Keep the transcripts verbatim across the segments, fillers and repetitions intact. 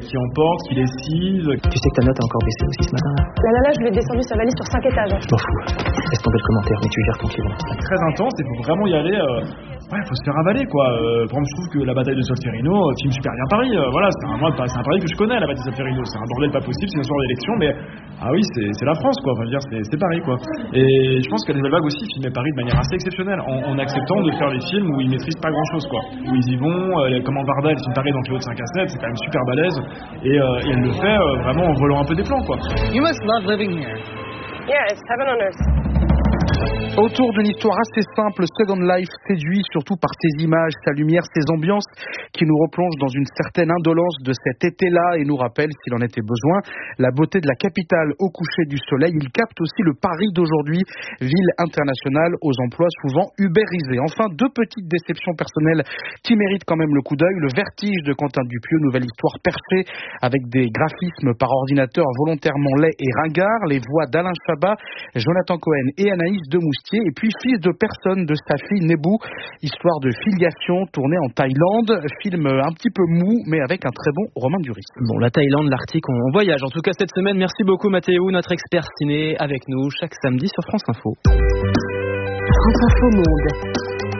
qui emporte, qui lessive. Tu sais que ta note a encore baissé aussi ce matin là. La nana, je lui ai descendu sa valise sur cinq étages. Je m'en fous. Laisse tomber le commentaire, mais tu gères tranquillement. C'est très intense, il faut vraiment y aller. Euh... Ouais, faut se faire avaler quoi. Euh, par exemple, je trouve que la bataille de Solferino, euh, film super bien Paris. Euh, voilà, c'est un, moi, c'est un Paris que je connais, la bataille de Solferino. C'est un bordel pas possible, c'est une soirée d'élection, mais ah oui, c'est, c'est la France quoi. Enfin, je veux dire, c'est, c'est Paris quoi. Et je pense que la Nouvelle Vague aussi filmait Paris de manière assez exceptionnelle, en, en acceptant de faire des films où ils maîtrisent pas grand chose quoi. Où ils y vont, euh, comment Varda, elle filme Paris dans Cléo de cinq à sept, c'est quand même super balèze. Et, euh, et elle le fait euh, vraiment en volant un peu des plans quoi. You must love living here. Yeah, it's heaven on earth. Autour d'une histoire assez simple, Second Life séduit surtout par ses images, sa lumière, ses ambiances qui nous replongent dans une certaine indolence de cet été-là et nous rappelle, s'il en était besoin, la beauté de la capitale au coucher du soleil. Il capte aussi le Paris d'aujourd'hui, ville internationale aux emplois souvent ubérisés. Enfin, deux petites déceptions personnelles qui méritent quand même le coup d'œil. Le Vertige de Quentin Dupieux, nouvelle histoire perchée avec des graphismes par ordinateur volontairement laids et ringards, les voix d'Alain Chabat, Jonathan Cohen et Anaïs Demoustier, et puis Fils de personne de sa fille Nebou, histoire de filiation tournée en Thaïlande, film un petit peu mou mais avec un très bon Romain Duris. Bon, la Thaïlande, l'Arctique, on voyage en tout cas cette semaine. Merci beaucoup Mathéo, notre expert ciné avec nous chaque samedi sur France Info. France Info Monde.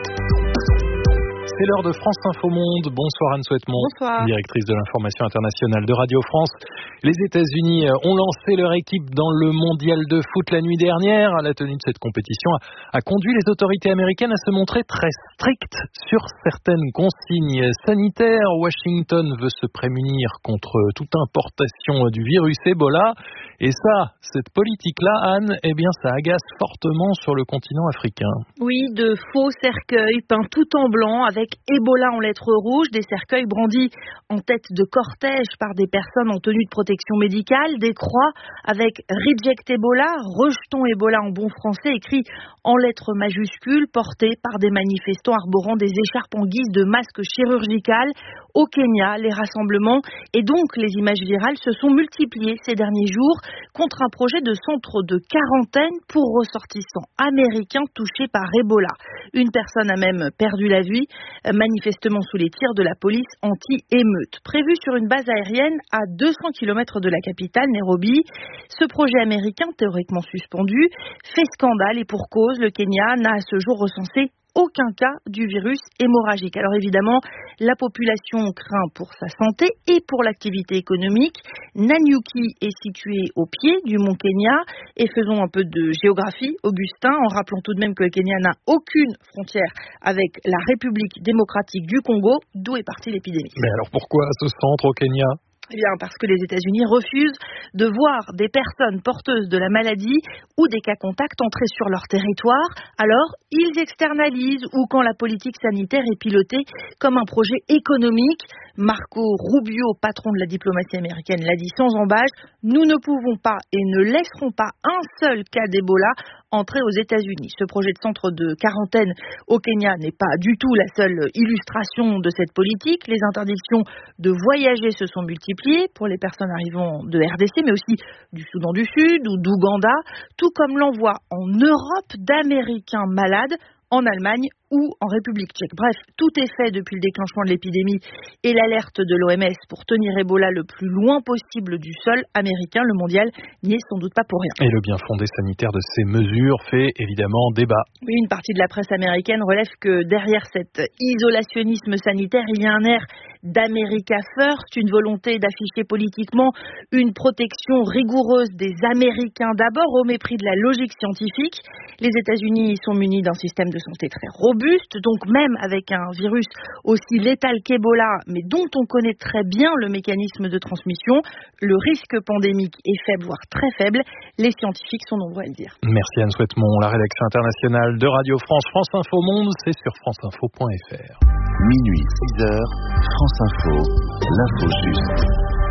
C'est l'heure de France Info Monde. Bonsoir Anne Souhaitemont, Bonsoir. Directrice de l'information internationale de Radio France. Les États-Unis ont lancé leur équipe dans le mondial de foot la nuit dernière. La tenue de cette compétition a, a conduit les autorités américaines à se montrer très strictes sur certaines consignes sanitaires. Washington veut se prémunir contre toute importation du virus Ebola. Et ça, cette politique-là, Anne, eh bien, ça agace fortement sur le continent africain. Oui, de faux cercueils peints tout en blanc avec Ebola en lettres rouges, des cercueils brandis en tête de cortège par des personnes en tenue de protection médicale, des croix avec Reject Ebola, rejetons Ebola en bon français, écrit en lettres majuscules, portés par des manifestants arborant des écharpes en guise de masques chirurgicales. Au Kenya, les rassemblements et donc les images virales se sont multipliées ces derniers jours contre un projet de centre de quarantaine pour ressortissants américains touchés par Ebola. Une personne a même perdu la vie, manifestement sous les tirs de la police anti-émeute. Prévu sur une base aérienne à deux cents kilomètres de la capitale, Nairobi, ce projet américain, théoriquement suspendu, fait scandale et pour cause, le Kenya n'a à ce jour recensé aucun cas du virus hémorragique. Alors évidemment, la population craint pour sa santé et pour l'activité économique. Nanyuki est situé au pied du mont Kenya et faisons un peu de géographie, Augustin, en rappelant tout de même que le Kenya n'a aucune frontière avec la République démocratique du Congo, d'où est partie l'épidémie. Mais alors pourquoi ce centre au Kenya ? Eh bien, parce que les États-Unis refusent de voir des personnes porteuses de la maladie ou des cas contacts entrer sur leur territoire. Alors, ils externalisent ou quand la politique sanitaire est pilotée comme un projet économique. Marco Rubio, patron de la diplomatie américaine, l'a dit sans embâche. Nous ne pouvons pas et ne laisserons pas un seul cas d'Ebola entrer aux États-Unis. Ce projet de centre de quarantaine au Kenya n'est pas du tout la seule illustration de cette politique. Les interdictions de voyager se sont multipliées pour les personnes arrivant de R D C, mais aussi du Soudan du Sud ou d'Ouganda, tout comme l'envoi en Europe d'Américains malades en Allemagne ou en République tchèque. Bref, tout est fait depuis le déclenchement de l'épidémie et l'alerte de l'O M S pour tenir Ebola le plus loin possible du sol américain. Le mondial n'y est sans doute pas pour rien. Et le bien fondé sanitaire de ces mesures fait évidemment débat. Oui, une partie de la presse américaine relève que derrière cet isolationnisme sanitaire, il y a un air d'America First, une volonté d'afficher politiquement une protection rigoureuse des Américains d'abord au mépris de la logique scientifique. Les États-Unis sont munis d'un système de santé très robuste, donc même avec un virus aussi létal qu'Ebola, mais dont on connaît très bien le mécanisme de transmission, le risque pandémique est faible, voire très faible. Les scientifiques sont nombreux à le dire. Merci Anne Souhaitemont. La rédaction internationale de Radio France, France Info Monde, c'est sur franceinfo point f r. Minuit, six heures, France Info, l'info juste.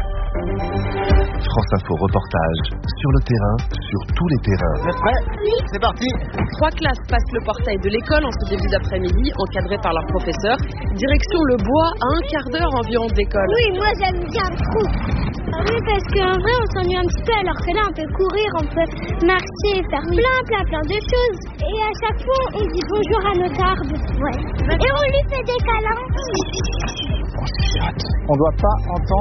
France Info reportage sur le terrain, sur tous les terrains. Vous êtes prêts ? Oui. C'est parti. Trois classes passent le portail de l'école en ce début d'après-midi, encadrées par leur professeur. Direction le bois, à un quart d'heure environ d'école. Oui, moi j'aime bien trop. Oui, parce qu'en vrai on s'ennuie un petit peu, alors que là on peut courir, on peut marcher, faire plein, plein, plein de choses. Et à chaque fois on dit bonjour à notre arbre. Ouais. Et on lui fait des câlins. On doit pas entendre